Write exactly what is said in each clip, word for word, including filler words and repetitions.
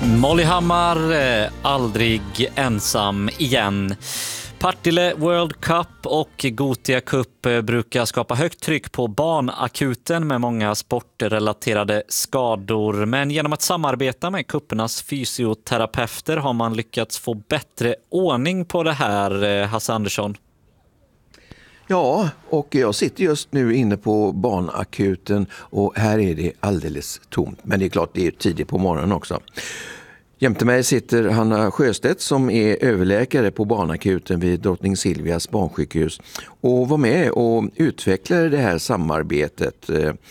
Molly Hammar, eh, aldrig ensam igen. Partille World Cup och Gothia Cup eh, brukar skapa högt tryck på barnakuten med många sportrelaterade skador. Men genom att samarbeta med kuppernas fysioterapeuter har man lyckats få bättre ordning på det här, eh, Hasse Andersson. Ja, och jag sitter just nu inne på barnakuten och här är det alldeles tomt. Men det är klart, det är tidigt på morgonen också. Jämte mig sitter Hanna Sjöstedt som är överläkare på barnakuten vid Drottning Silvias barnsjukhus och var med och utvecklade det här samarbetet.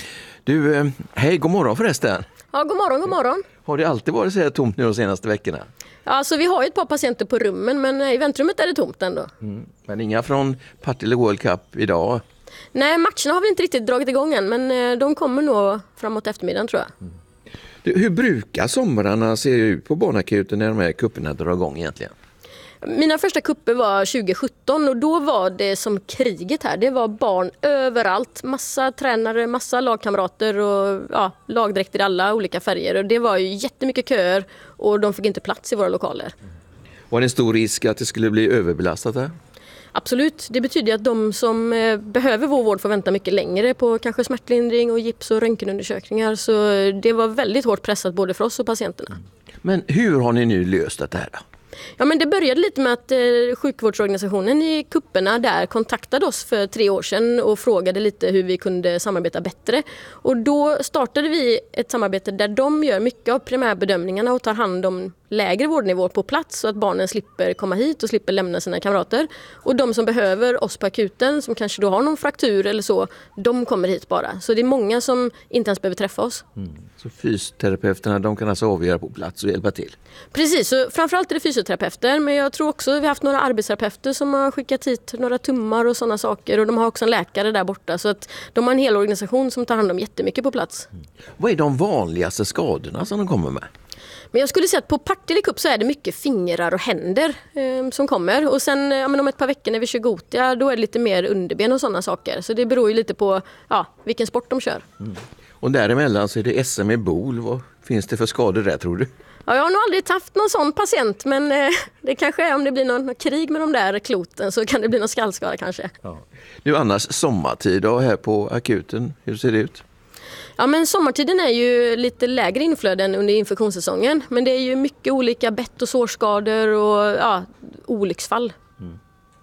Du, hej, god morgon förresten. Ja, god morgon, god morgon. Har det alltid varit så här tomt nu de senaste veckorna? Ja, alltså vi har ju ett par patienter på rummen, men i väntrummet är det tomt ändå. Mm. Men inga från Partille World Cup idag? Nej, matcherna har vi inte riktigt dragit igång än, men de kommer nog framåt eftermiddagen tror jag. Mm. Du, hur brukar somrarna se ut på barnakuten när de här kupperna drar igång egentligen? Mina första kupper var tjugo sjutton och då var det som kriget här. Det var barn överallt, massa tränare, massa lagkamrater och ja, lagdräkter i alla olika färger. Och det var ju jättemycket köer och de fick inte plats i våra lokaler. Var det en stor risk att det skulle bli överbelastat här? Absolut, det betyder att de som eh, behöver vår vård får vänta mycket längre på kanske smärtlindring och gips och röntgenundersökningar. Så det var väldigt hårt pressat både för oss och patienterna. Men hur har ni nu löst det här då? Ja, men det började lite med att eh, sjukvårdsorganisationen i kupperna där kontaktade oss för tre år sedan och frågade lite hur vi kunde samarbeta bättre. Och då startade vi ett samarbete där de gör mycket av primärbedömningarna och tar hand om lägre vårdnivå på plats så att barnen slipper komma hit och slipper lämna sina kamrater. Och de som behöver oss på akuten, som kanske då har någon fraktur eller så, de kommer hit bara. Så det är många som inte ens behöver träffa oss. Mm. Så fysioterapeuterna, de kan alltså avgöra på plats och hjälpa till? Precis, så framförallt är det fysioterapeuter, men jag tror också att vi har haft några arbetsterapeuter som har skickat hit några tummar och sådana saker. Och de har också en läkare där borta, så att de har en hel organisation som tar hand om jättemycket på plats. Mm. Vad är de vanligaste skadorna som de kommer med? Men jag skulle säga att på Partille Cup så är det mycket fingrar och händer eh, som kommer. Och sen ja, men om ett par veckor när vi kör Gothia, då är det lite mer underben och sådana saker. Så det beror ju lite på ja, vilken sport de kör. Mm. Och däremellan så är det S M i bol. Vad finns det för skador där tror du? Ja, jag har nog aldrig haft någon sån patient, men eh, det kanske är om det blir någon, någon krig med de där kloten så kan det bli någon skallskada kanske. Ja. Nu annars sommartid då här på akuten, hur ser det ut? Ja, men sommartiden är ju lite lägre inflöden under infektionssäsongen. Men det är ju mycket olika bett- och sårskador och ja, olycksfall. Mm.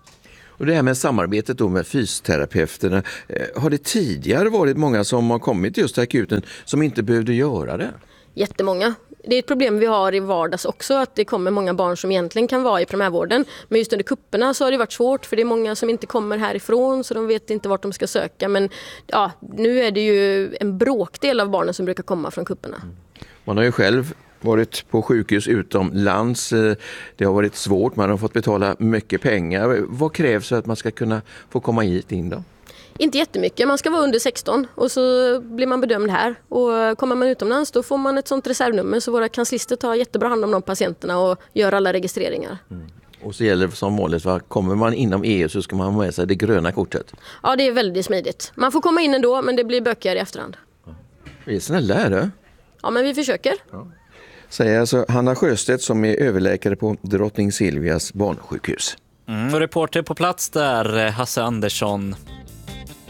Och det här med samarbetet då med fysioterapeuterna. Har det tidigare varit många som har kommit just till akuten som inte behövde göra det? Jättemånga. Det är ett problem vi har i vardags också, att det kommer många barn som egentligen kan vara i primärvården. Men just under kupperna så har det varit svårt för det är många som inte kommer härifrån så de vet inte vart de ska söka. Men ja, nu är det ju en bråkdel av barnen som brukar komma från kupperna. Mm. Man har ju själv varit på sjukhus utomlands. Det har varit svårt, man har fått betala mycket pengar. Vad krävs för att man ska kunna få komma hit in då? Inte jättemycket, man ska vara under sexton och så blir man bedömd här. Och kommer man utomlands då får man ett sånt reservnummer så våra kanslister tar jättebra hand om de patienterna och gör alla registreringar. Mm. Och så gäller det som vanligt, va? Kommer man inom E U så ska man ha med sig det gröna kortet? Ja, det är väldigt smidigt. Man får komma in ändå men det blir bökigare i efterhand. Ja. Vi är snälla är det? Ja, men vi försöker. Ja. Säger alltså Hanna Sjöstedt som är överläkare på Drottning Silvias barnsjukhus. Mm, och reporter på plats där, Hasse Andersson.